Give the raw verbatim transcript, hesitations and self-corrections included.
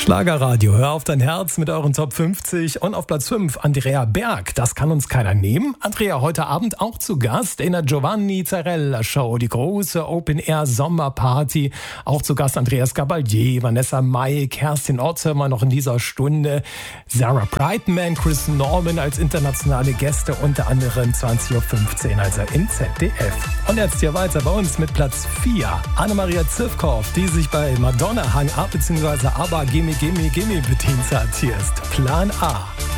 Schlagerradio, hör auf dein Herz mit euren Top fünfzig und auf Platz fünf Andrea Berg, das kann uns keiner nehmen. Andrea heute Abend auch zu Gast in der Giovanni Zarella Show, die große Open-Air-Sommerparty. Auch zu Gast Andreas Gabalier, Vanessa Mai, Kerstin Ott hören wir noch in dieser Stunde. Sarah Brightman, Chris Norman als internationale Gäste, unter anderem zwanzig Uhr fünfzehn, also im Z D F. Und jetzt hier weiter bei uns mit Platz vier. Annemaria Zivkow, die sich bei Madonna Hang Up bzw. ABBA Gimme Gimme Gimme bedient hat. Hier ist Plan A.